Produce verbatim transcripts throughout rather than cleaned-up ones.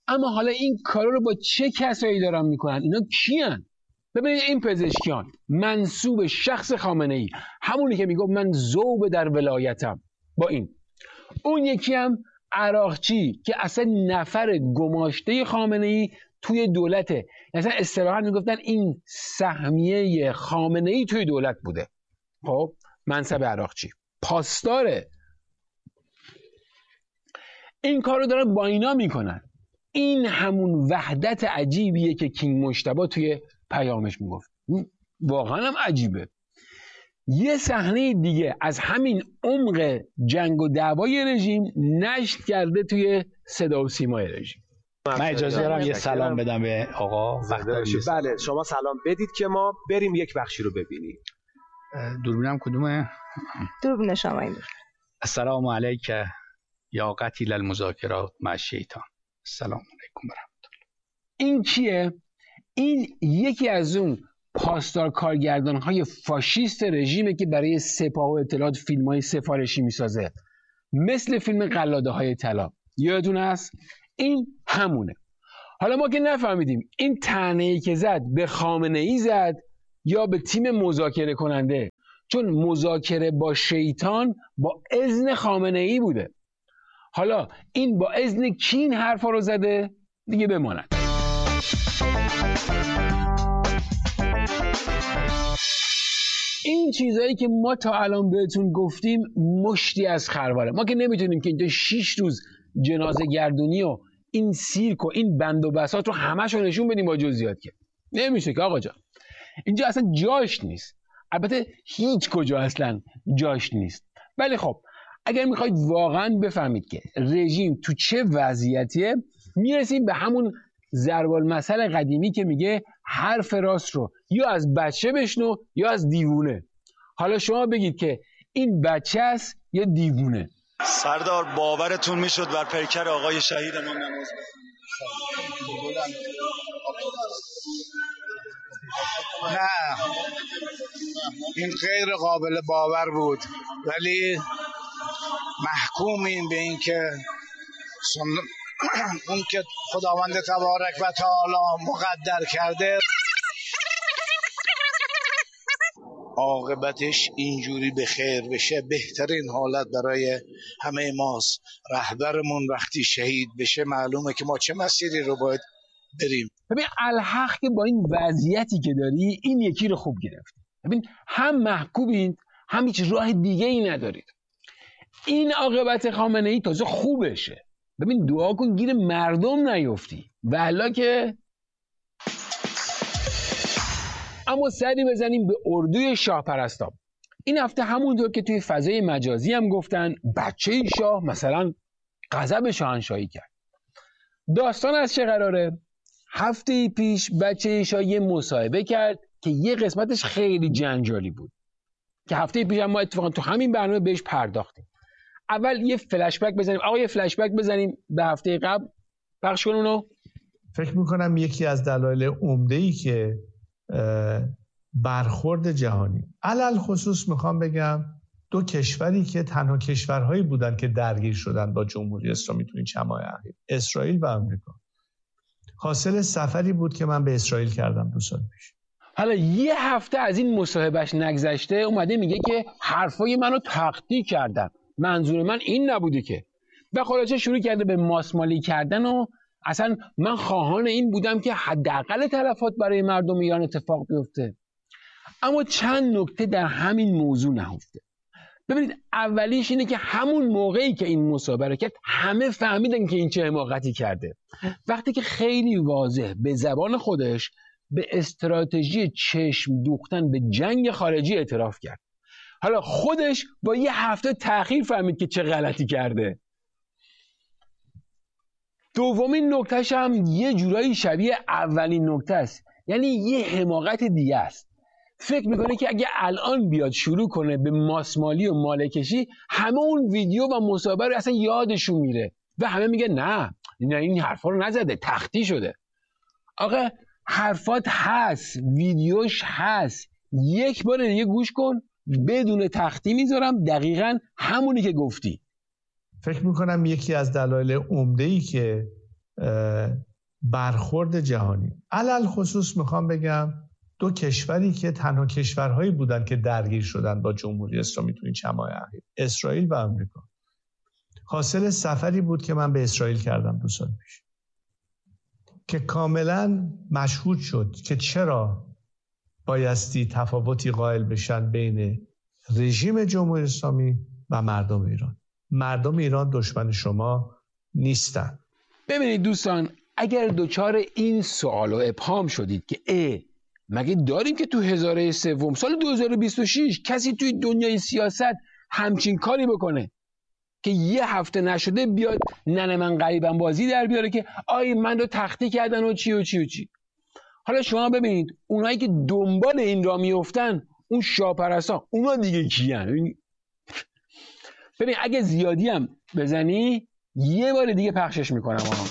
اما حالا این کارا رو با چه کسایی دارن میکنن؟ اینا کیان؟ ببینید این پزشکیان منسوب شخص خامنه ای، همونی که میگفت من ذوب در ولایتم با این. اون یکی هم عراقچی که اصلا نفر گماشته خامنه ای توی دولته، اصلا اصطلاحاً میگفتن این سهمیه خامنه ای توی دولت بوده. خب منصب عراقچی پاسداره. این کار رو دارن با اینا میکنن. این همون وحدت عجیبیه که کینگ مجتبی توی پیامش میگفت. واقعا هم عجیبه. یه صحنه دیگه از همین عمق جنگ و دعوای رژیم نشر کرده توی صدا و سیمای رژیم. من اجازه دارم یه سلام بدم به آقا وقت. بله شما سلام بدید که ما بریم یک بخشی رو ببینیم. دوربینم کدومه؟ دوربین شما این. السلام علیک یا قتیل المذاکرات مع الشیطان. السلام علیکم ورحمت الله. این کیه؟ این یکی از اون پاسدار کارگردان های فاشیست رژیمه که برای سپاه و اطلاعات فیلم های سفارشی میسازه، مثل فیلم قلاده های طلا. یادتون هست؟ این همونه. حالا ما که نفهمیدیم این طعنه‌ای که زد به خامنه ای زد یا به تیم مذاکره کننده، چون مذاکره با شیطان با اذن خامنه ای بوده. حالا این با اذن کی این حرفا رو زده؟ دیگه بماند. این چیزایی که ما تا الان بهتون گفتیم مشتی از خرواره. ما که نمیتونیم که اینجا شیش روز جنازه گردونی و این سیرک و این بند و بساط رو همش رو نشون بدیم با جزئیات، که نمیشه که آقا جان. اینجا اصلا جاش نیست. البته هیچ کجا اصلا جاش نیست. ولی خب اگر میخواید واقعا بفهمید که رژیم تو چه وضعیتیه، میرسیم به همون ضرب المثل قدیمی که میگه حرف راست رو یا از بچه بشنو یا از دیوونه. حالا شما بگید که این بچه است یا دیوونه؟ سردار باورتون میشد بر پیکر آقای شهید ما نماز نه، این غیر قابل باور بود، ولی محکومیم به این که اون که خداوند تبارک و تعالی مقدر کرده عاقبتش اینجوری به خیر بشه. بهترین حالت برای همه ماست. رهبرمون وقتی شهید بشه معلومه که ما چه مسیری رو باید بریم. ببین الحق که با این وضعیتی که داری این یکی رو خوب گرفتی. ببین هم محکومید هم هیچ راه دیگه ای ندارید. این عاقبت خامنه ای تازه خوبشه. ببین دعا کن گیر مردم نیفتی والا که. اما سری بزنیم به اردوی شاه پرستان. این هفته همونطور که توی فضای مجازی هم گفتن بچه شاه مثلا غضب شاهنشاهی کرد. داستان از چه قراره؟ هفته پیش بچه شاه یه مصاحبه کرد که یه قسمتش خیلی جنجالی بود که هفته پیش هم ما اتفاقا تو همین برنامه بهش پرداختیم. اول یه فلش بک بزنیم. آقا یه فلش بک بزنیم به هفته قبل، پخش کن اونو. فکر میکنم یکی از دلایل عمده‌ای که برخورد جهانی، علل خصوص میخوام بگم دو کشوری که تنها کشورهایی بودن که درگیر شدن با جمهوری اسلامی تو این چند ماه اخیر، اسرائیل و آمریکا، حاصل سفری بود که من به اسرائیل کردم دو سال پیش. حالا یه هفته از این مصاحبهش نگذشته اومده میگه که حرفای منو تقطیع کردن، منظور من این نبوده که. و خلاصه شروع کرده به ماسمالی کردن و اصلا من خواهان این بودم که حداقل تلفات برای مردم ایران اتفاق بیفته. اما چند نکته در همین موضوع نهفته. ببینید اولیش اینه که همون موقعی که این مصاحبه کرد همه فهمیدن که این چه حماقتی کرده، وقتی که خیلی واضح به زبان خودش به استراتژی چشم دوختن به جنگ خارجی اعتراف کرد. حالا خودش با یه هفته تأخیر فهمید که چه غلطی کرده. دومین نکتهش هم یه جورایی شبیه اولین نکته است، یعنی یه حماقت دیگه است. فکر میکنه که اگه الان بیاد شروع کنه به ماسمالی و مالکشی، همه اون ویدیو و مصاحبه رو اصلا یادشون میره و همه میگه نه نه این حرفا رو نزده، تختی شده. آقا حرفات هست، ویدیوش هست، یک بار دیگه گوش کن، بدون تختی میذارم دقیقاً همونی که گفتی. فکر میکنم یکی از دلایل عمده‌ای که برخورد جهانی. علل خصوص میخوام بگم دو کشوری که تنها کشورهایی بودن که درگیر شدن با جمهوری اسلامی تو این چند ماه اخیر، اسرائیل و آمریکا. حاصل سفری بود که من به اسرائیل کردم دو سال پیش که کاملا مشهود شد که چرا بایستی تفاوتی قائل بشن بین رژیم جمهوری اسلامی و مردم ایران. مردم ایران دشمن شما نیستن. ببینید دوستان، اگر دوچار این سوال و ابهام شدید که اه مگه داریم که تو هزاره سوم سال دو هزار و بیست و شش کسی توی دنیای سیاست همچین کاری بکنه که یه هفته نشده بیاد ننه من غریبم بازی در بیاره که آی من رو تختی کردن و چی و چی و چی. حالا شما ببینید اونایی که دنبال این را میافتن، اون شاپرستا، اونا دیگه کیان؟ ببین اگه زیادی هم بزنی یه بار دیگه پخشش میکنم. آقا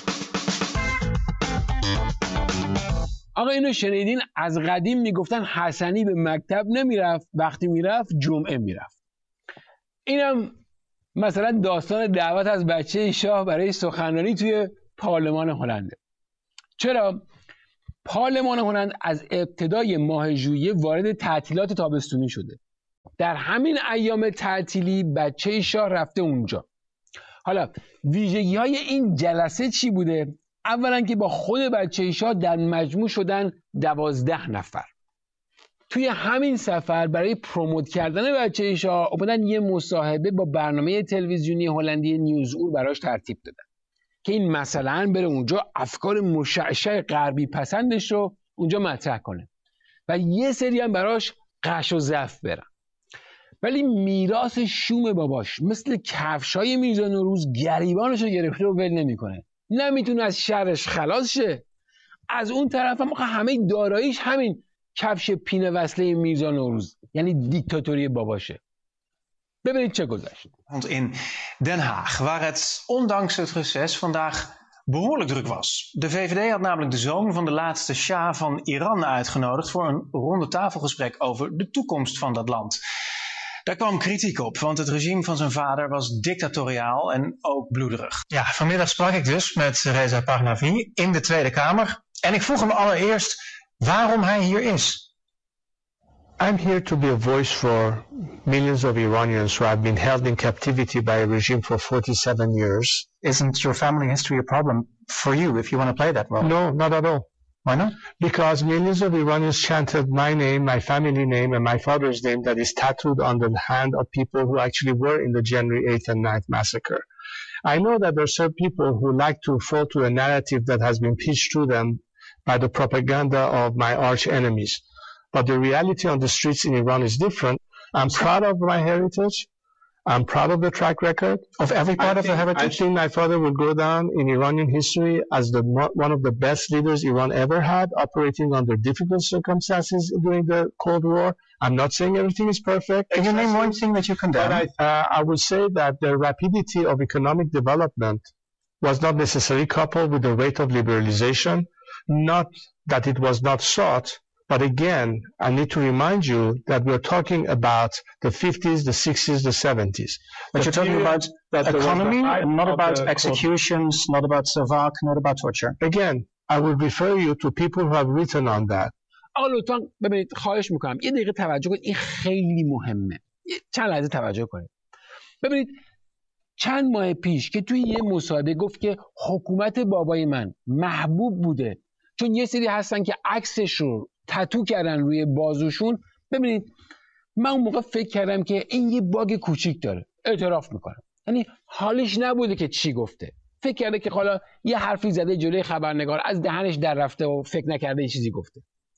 آقا اینو شنیدین؟ از قدیم میگفتن حسنی به مکتب نمیرفت، وقتی میرفت جمعه میرفت. اینم مثلا داستان دعوت از بچه شاه برای سخنرانی توی پارلمان هلنده. چرا؟ پارلمان هلند از ابتدای ماه ژوئیه وارد تعطیلات تابستونی شده. در همین ایام تعطیلی بچه شاه رفته اونجا. حالا ویژگی های این جلسه چی بوده؟ اولا که با خود بچه شاه در مجموع شدن دوازده نفر. توی همین سفر برای پروموت کردن بچه شاه اومدن یه مصاحبه با برنامه تلویزیونی هلندی نیوزور براش ترتیب دادن که این مثلا بره اونجا افکار مشعشع غربی پسندش رو اونجا مطرح کنه و یه سری هم براش قش و ضعف برن. ولی میراث شوم باباش مثل کفشای میرزا نوروز گریبانش رو گرفته و ول نمیکنه، نمیتونه از شرش خلاص شه. از اون طرف هم همه داراییش همین کفش پینه وصله میرزا نوروز، یعنی دیکتاتوری باباشه. ببینید چه گذشت. In Den Haag, waar het ondanks het reces vandaag behoorlijk druk was. De V V D had namelijk de zoon van de laatste Shah van Iran uitgenodigd voor een ronde tafelgesprek over de toekomst van dat land. Daar kwam kritiek op, want het regime van zijn vader was dictatoriaal en ook bloederig. Ja, vanmiddag sprak ik dus met Reza Pahlavi in de Tweede Kamer en ik vroeg hem allereerst waarom hij hier is. I'm here to be a voice for millions of Iranians who have been held in captivity by a regime for forty-seven years. Isn't your family history a problem for you if you want to play that role? No, not at all. Why not? Because millions of Iranians chanted my name, my family name, and my father's name that is tattooed on the hand of people who actually were in the January eighth and ninth massacre. I know that there are some people who like to fall to a narrative that has been pitched to them by the propaganda of my arch enemies. But the reality on the streets in Iran is different. I'm proud of my heritage. I'm proud of the track record. Of every part I of think, the heritage? I think my father will go down in Iranian history as the one of the best leaders Iran ever had, operating under difficult circumstances during the Cold War. I'm not saying everything is perfect. Can you name one thing that you condemn? But I, uh, I would say that the rapidity of economic development was not necessarily coupled with the rate of liberalization. Not that it was not sought, but again, I need to remind you that we're talking about the fifties, the sixties, the seventies. But The you're talking period about that there was economy, the height and not of about the- executions, not about Savak, not about torture. Again, I will refer you to people who have written on that. آقا لطفا ببینید خواهش میکنم یه دقیقه توجه کنید، این خیلی مهمه. یه چند لحظه توجه کنید. ببینید چند ماه پیش که توی یه مصاحبه گفت که حکومت بابای من محبوب بوده چون یه سری هستن که عکسش رو تتو کردن روی بازوشون. ببینید من اون موقع فکر کردم که این یه باگ کوچیک داره، اعتراف میکنم، یعنی حالش نبوده که چی گفته، فکر کرده که حالا یه حرفی زده جلوی خبرنگار از دهنش در رفته و فکر نکرده یه چیزی گفته.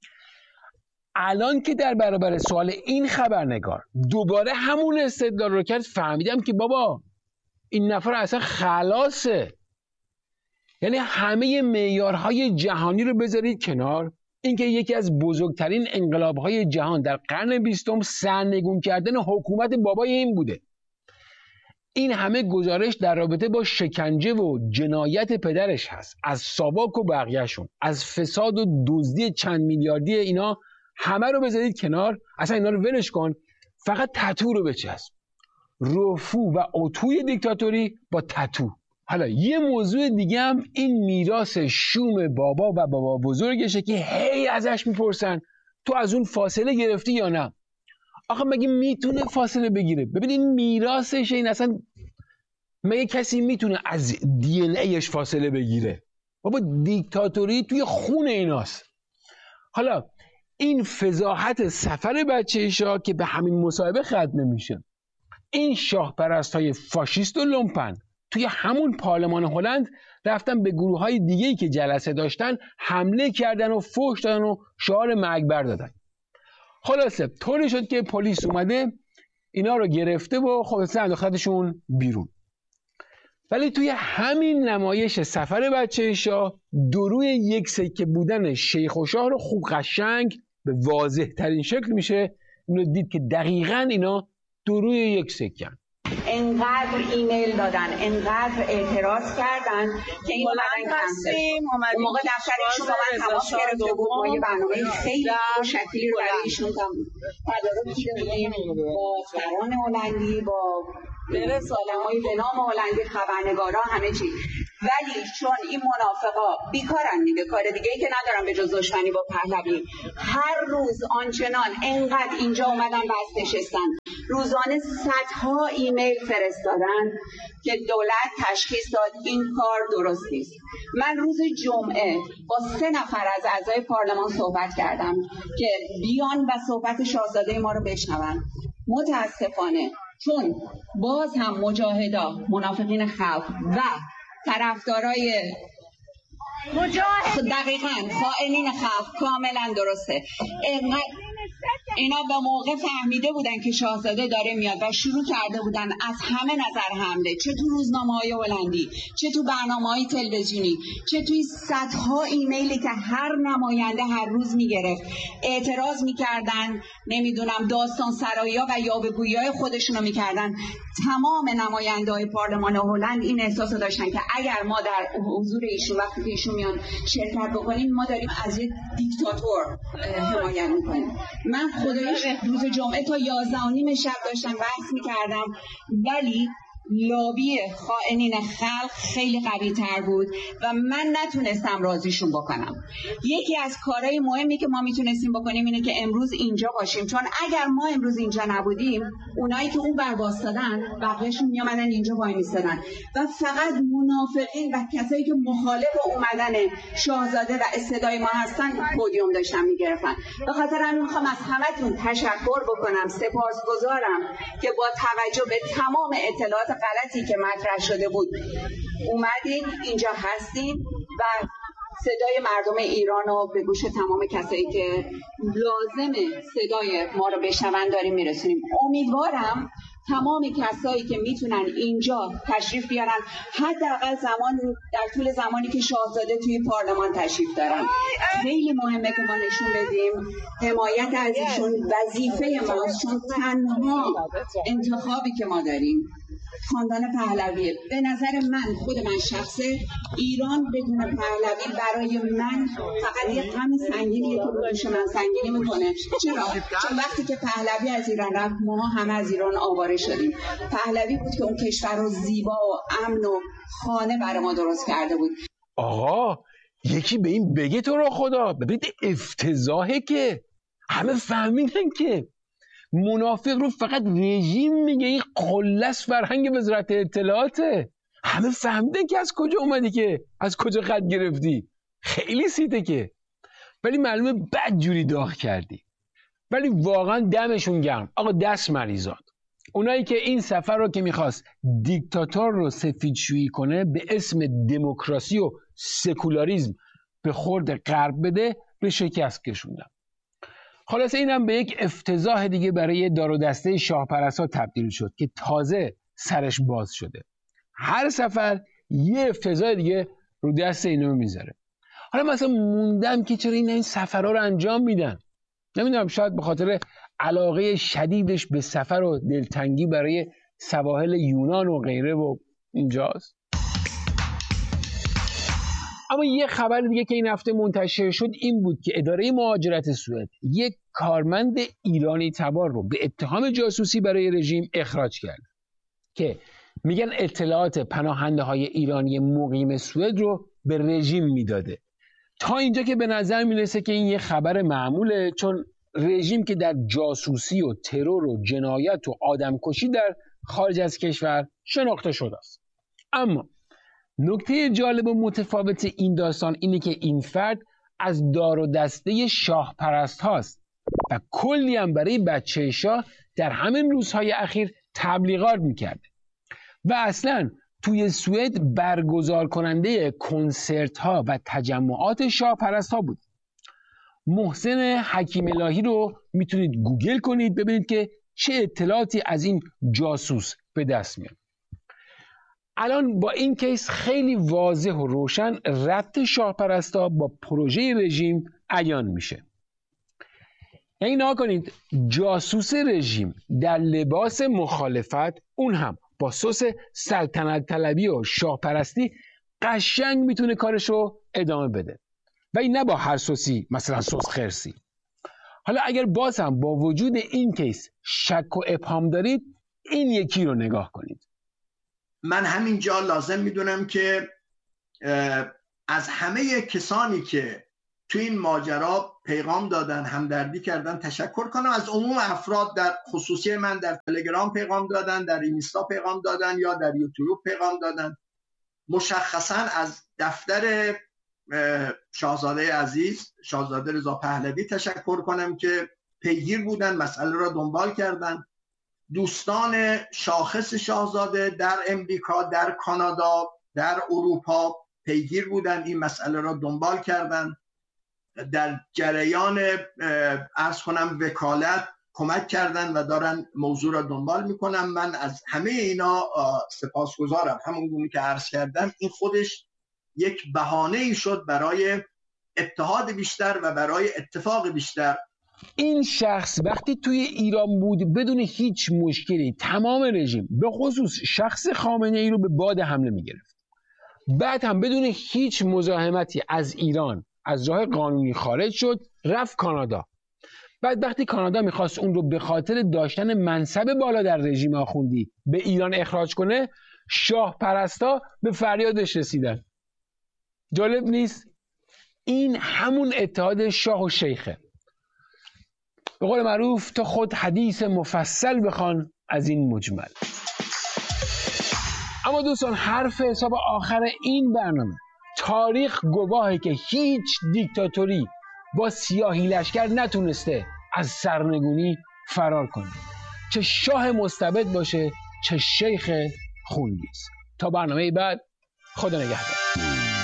الان که در برابر سوال این خبرنگار دوباره همون استدلال رو کرد، فهمیدم که بابا این نفر اصلا خلاصه. یعنی همه معیارهای جهانی رو بذارید کنار، اینکه یکی از بزرگترین انقلابهای جهان در قرن بیستم سرنگون کردن حکومت بابای این بوده. این همه گزارش در رابطه با شکنجه و جنایت پدرش هست، از ساواک و بقیهشون، از فساد و دزدی چند میلیاردی اینا، همه رو بذارید کنار، اصلا اینا رو ولش کن، فقط تتو رو بچسب. رفو و اتوی دیکتاتوری با تتو. حالا یه موضوع دیگه هم این میراث شوم بابا و بابا بزرگشه که هی ازش میپرسن تو از اون فاصله گرفتی یا نه. آخه مگه میتونه فاصله بگیره؟ ببین این میراثش، این اصلا مگه کسی میتونه از دی ان ایش فاصله بگیره؟ بابا دیکتاتوری توی خون ایناست. حالا این فضاحت سفر بچه شاه که به همین مصاحبه ختم نمیشه. این شاه پرست های فاشیست و لومپن توی همون پارلمان هلند رفتن به گروه های دیگه‌ای که جلسه داشتن حمله کردن و فحش دادن و شعار مرگبر دادن. خلاصه طوری شد که پلیس اومده اینا رو گرفته و خلاصه انداختشون بیرون. ولی توی همین نمایش سفر بچه شاه دروی یک سکه بودن شیخ و شاه رو خوب قشنگ به واضح ترین شکل میشه اینو دید که دقیقاً اینا دروی یک سکه. انقدر ایمیل دادن، انقدر اعتراض کردن که این اومدن کنسل. اون موقع دفتر ایشون با من تماس گرفته بود، ما یه برنامه خیلی شکلی رو برای ایشون تدارک دیده بودیم با سران هلندی، با آدمای به نام هلندی، خبرنگارا، همه چی. ولی چون این منافقا بیکارن دیگه، کار دیگه ای که ندارن به جز دشمنی با پهلوی، هر روز آنچنان انقدر اینجا اومدن بس نشستن، روزانه صدها ایمیل فرستادن که دولت تشخیص داد این کار درست نیست. من روز جمعه با سه نفر از اعضای پارلمان صحبت کردم که بیان و صحبت شاهزاده ما رو بشنون. متاسفانه چون باز هم مجاهدا، منافقین خلق و طرفدارای مجاهد، دقیقاً خائنین خلق، کاملا درسته، اینقدر اینا به موقع فهمیده بودن که شاهزاده داره میاد و شروع کرده بودن از همه نظر حمله، چه تو روزنامه‌های هلندی، چه تو برنامه‌های تلویزیونی، چه توی صدها ایمیلی که هر نماینده هر روز میگرفت اعتراض میکردن، نمیدونم داستان سرایی‌ها و یاوه‌گویی‌های خودشونو میکردن. تمام نماینده‌های پارلمان هلند این احساس رو داشتن که اگر ما در حضور ایشون وقتی که ایشون میان شرکت بکنیم ما داریم از یک دیکتاتور حمایت میکنیم. من خداییش روز جمعه تا یازده و نیم شب داشتم بحث میکردم، ولی لابی خائنین خلق خیلی قوی تر بود و من نتونستم راضیشون بکنم. یکی از کارهای مهمی که ما میتونستیم بکنیم اینه که امروز اینجا باشیم، چون اگر ما امروز اینجا نبودیم اونایی که اون بر واسطادن بقیه‌شون میامدن اینجا وای میستادن و فقط منافقین و کسایی که مخالف اومدن شاهزاده و استدای ما هستن پودیوم داشتن میگرفتن. به خاطر همین میخوام از همتون تشکر بکنم، سپاسگزارم که با توجه به تمام اطلاعات غلطی که مطرح شده بود اومدین اینجا هستین و صدای مردم ایران رو به گوش تمام کسایی که لازمه صدای ما رو بشنون داریم میرسونیم. امیدوارم تمام کسایی که میتونن اینجا تشریف بیارن، حداقل زمان در طول زمانی که شاهزاده توی پارلمان تشریف دارن. خیلی مهمه که ما نشون بدیم حمایت از ایشون وظیفه ماست، چون تنها انتخابی که ما داریم خاندان پهلویه. به نظر من، خود من شخصه، ایران بدون پهلوی برای من فقط یه غم سنگینیه که به دوش من سنگینی میکنه. چرا؟ چون وقتی که پهلوی از ایران رفت ما همه از ایران آواره شدیم. پهلوی بود که اون کشور رو زیبا و امن و خانه برای ما درست کرده بود. آقا یکی به این بگه تو رو خدا، ببینید افتضاحه که همه فهمیدن که منافق رو فقط رژیم میگه، این قله‌است فرهنگ وزارت اطلاعاته. همه فهمیدن که از کجا اومدی، که از کجا خط گرفتی. خیلی سیته که، ولی معلومه بد جوری داغ کردی. ولی واقعا دمشون گرم آقا، دست مریزاد. اونایی که این سفر رو که میخواست دیکتاتور رو سفیدشویی کنه به اسم دموکراسی و سکولاریسم به خورد غرب بده، به شکست کشوندن. خلاصه اینم به یک افتضاح دیگه برای دار و دسته شاهپرست‌ها تبدیل شد که تازه سرش باز شده. هر سفر یه افتضاح دیگه رو دست اینو میذاره. حالا مثلا موندم که چرا این این سفرها رو انجام میدن. نمیدونم، شاید به خاطر علاقه شدیدش به سفر و دلتنگی برای سواحل یونان و غیره و اینجاست. اما یه خبر دیگه که این هفته منتشر شد این بود که اداره مهاجرت سوئد یک کارمند ایرانی تبار رو به اتهام جاسوسی برای رژیم اخراج کرد که میگن اطلاعات پناهنده های ایرانی مقیم سوئد رو به رژیم میداده. تا اینجا که به نظر میرسه که این یه خبر معموله، چون رژیم که در جاسوسی و ترور و جنایت و آدمکشی در خارج از کشور شناخته شده است. اما نکته جالب و متفاوت این داستان اینه که این فرد از دار و دسته شاه پرست هاست و کلی هم برای بچه شاه در همین روزهای اخیر تبلیغات میکرده و اصلا توی سوئد برگزار کننده کنسرت ها و تجمعات شاه پرست ها بود. محسن حکیم الهی رو میتونید گوگل کنید ببینید که چه اطلاعاتی از این جاسوس به دست میاد. الان با این کیس خیلی واضح و روشن ربط شاه پرستا با پروژه رژیم عیان میشه. یعنی نها کنید جاسوس رژیم در لباس مخالفت، اون هم با سس سلطنت طلبی و شاه پرستی، قشنگ میتونه کارشو ادامه بده و این نه با هر سوسی، مثلا سس خرسی. حالا اگر باز هم با وجود این کیس شک و ابهام دارید، این یکی رو نگاه کنید. من همینجا لازم میدونم که از همه کسانی که تو این ماجرا پیغام دادن، همدردی کردن تشکر کنم. از عموم افراد در خصوصی من در تلگرام پیغام دادن، در اینستا پیغام دادن یا در یوتیوب پیغام دادن. مشخصا از دفتر شاهزاده عزیز، شاهزاده رضا پهلوی تشکر کنم که پیگیر بودن، مسئله را دنبال کردن. دوستان شاخص شاهزاده در امریکا، در کانادا، در اروپا پیگیر بودن، این مسئله را دنبال کردن، در جریان عرض کنم وکالت کمک کردن و دارن موضوع را دنبال میکنن. من از همه اینا سپاسگزارم. همون گونه که عرض کردم این خودش یک بهانه‌ای شد برای اتحاد بیشتر و برای اتفاق بیشتر. این شخص وقتی توی ایران بود بدون هیچ مشکلی تمام رژیم به خصوص شخص خامنه ای رو به باد حمله میگرفت. بعد هم بدون هیچ مزاحمتی از ایران از راه قانونی خارج شد، رفت کانادا. بعد وقتی کانادا میخواست اون رو به خاطر داشتن منصب بالا در رژیم آخوندی به ایران اخراج کنه، شاه پرستا به فریادش رسیدن. جالب نیست؟ این همون اتحاد شاه و شیخه. به قول معروف تو خود حدیث مفصل بخوان از این مجمل. اما دوستان حرف حساب آخر این برنامه، تاریخ گواهه که هیچ دیکتاتوری با سیاهی لشکر نتونسته از سرنگونی فرار کنه، چه شاه مستبد باشه چه شیخ خونریز. تا برنامه بعد، خدا نگهدار.